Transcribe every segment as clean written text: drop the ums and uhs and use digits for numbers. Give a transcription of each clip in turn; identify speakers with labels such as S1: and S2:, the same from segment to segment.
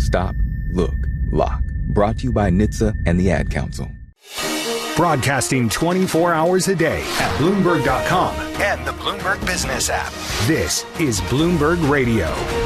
S1: Stop, look, lock. Brought to you by NHTSA and the Ad Council.
S2: Broadcasting 24 hours a day at Bloomberg.com and the Bloomberg Business app. This is Bloomberg Radio.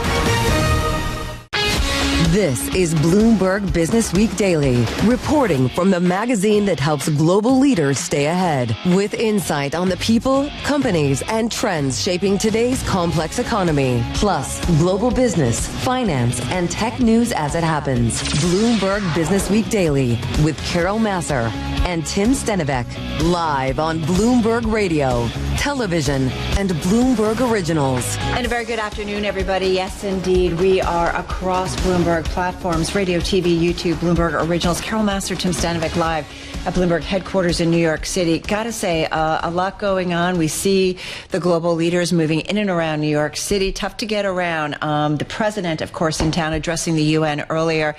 S3: This is Bloomberg Business Week Daily, reporting from the magazine that helps global leaders stay ahead, with insight on the people, companies, and trends shaping today's complex economy, plus global business, finance, and tech news as it happens. Bloomberg Business Week Daily with Carol Massar and Tim Stenivek, live on Bloomberg Radio, television, and Bloomberg Originals.
S4: And a very good afternoon, everybody. Yes, indeed, we are across Bloomberg platforms, radio, TV, YouTube, Bloomberg Originals. Carol Massar, Tim Stenivek, live at Bloomberg headquarters in New York City. Gotta say, a lot going on. We see the global leaders moving in and around New York City. Tough to get around. The president, of course, in town addressing the UN earlier.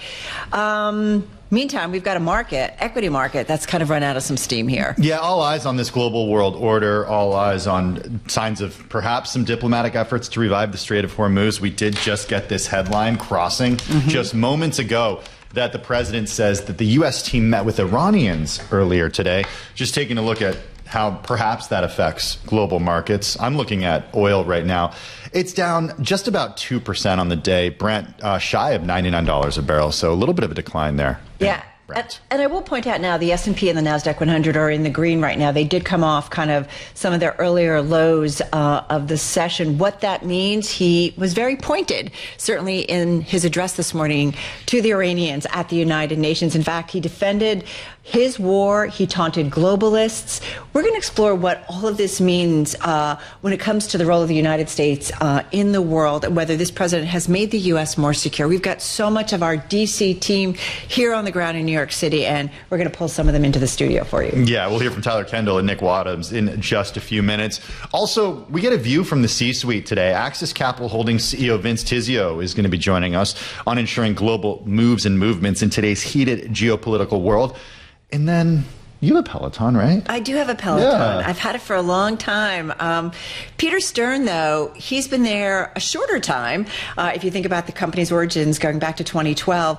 S4: Meantime, we've got a equity market, that's kind of run out of some steam here.
S5: Yeah, all eyes on this global world order, all eyes on signs of perhaps some diplomatic efforts to revive the Strait of Hormuz. We did just get this headline crossing just moments ago that the president says that the U.S. team met with Iranians earlier today. Just taking a look at how perhaps that affects global markets. I'm looking at oil right now. It's down just about 2% on the day. Brent shy of $99 a barrel, so a little bit of a decline there.
S4: Yeah. And I will point out now the S&P and the NASDAQ 100 are in the green right now. They did come off kind of some of their earlier lows of the session. What that means, he was very pointed, certainly in his address this morning, to the Iranians at the United Nations. In fact, he defended his war. He taunted globalists. We're going to explore what all of this means when it comes to the role of the United States in the world, and whether this president has made the U.S. more secure. We've got so much of our D.C. team here on the ground in New York City, and we're going to pull some of them into the studio for you.
S5: Yeah, we'll hear from Tyler Kendall and Nick Wadhams in just a few minutes. Also, we get a view from the C-suite today. Axis Capital Holdings CEO Vince Tizio is going to be joining us on ensuring global moves and movements in today's heated geopolitical world. And then you have a Peloton, right? I
S4: do have a Peloton. Yeah. I've had it for a long time. Peter Stern, though, he's been there a shorter time. If you think about the company's origins going back to 2012,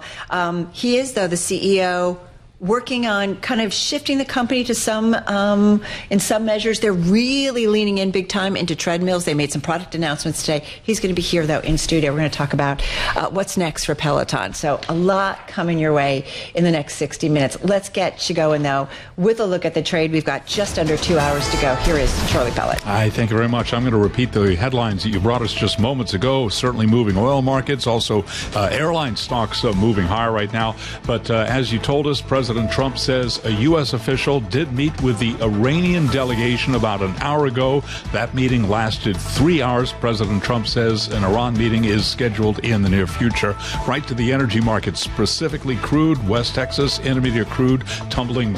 S4: he is, though, the CEO working on kind of shifting the company to some, in some measures. They're really leaning in big time into treadmills. They made some product announcements today. He's going to be here, though, in studio. We're going to talk about what's next for Peloton. So a lot coming your way in the next 60 minutes. Let's get you going, though, with a look at the trade. We've got just under 2 hours to go. Here is Charlie Pellet.
S6: Hi, thank you very much. I'm going to repeat the headlines that you brought us just moments ago. Certainly moving oil markets, also airline stocks moving higher right now. But as you told us, President Trump says a U.S. official did meet with the Iranian delegation about an hour ago. That meeting lasted 3 hours. President Trump says an Iran meeting is scheduled in the near future. Right to the energy markets, specifically crude. West Texas Intermediate crude tumbling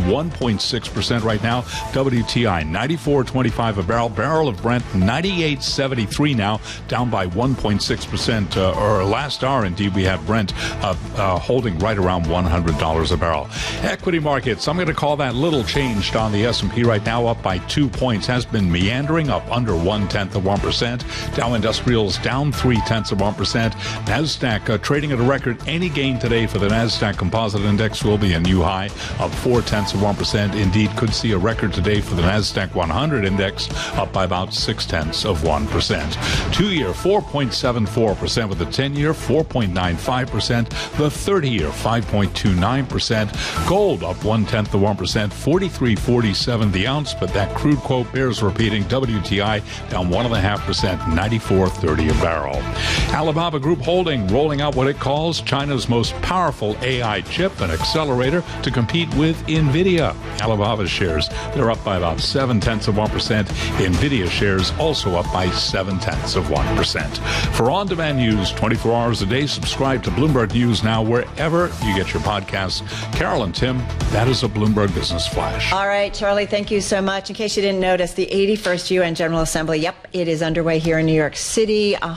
S6: 1.6% right now. WTI 94.25 a barrel. Barrel of Brent 98.73 now, down by 1.6%. Or last hour, indeed, we have Brent holding right around $100 a barrel. Equity markets, I'm going to call that little changed on the S&P right now, up by 2 points. Has been meandering up under 0.1%. Dow Industrials down 0.3%. NASDAQ trading at a record. Any gain today for the NASDAQ Composite Index will be a new high of 0.4%. Indeed, could see a record today for the NASDAQ 100 Index, up by about 0.6%. 2-year 4.74%, with the 10-year 4.95%. The 30-year 5.29%. Gold up 0.1%, 43.47 the ounce, but that crude quote bears repeating. WTI down 1.5%, 94.30 a barrel. Alibaba Group Holding rolling out what it calls China's most powerful AI chip and accelerator to compete with NVIDIA. Alibaba shares, they're up by about 0.7%. NVIDIA shares also up by 0.7%. For on-demand news 24 hours a day, subscribe to Bloomberg News Now wherever you get your podcasts. Carol and Tim, that is a Bloomberg Business Flash.
S4: All right, Charlie, thank you so much. In case you didn't notice, the 81st UN General Assembly, it is underway here in New York City.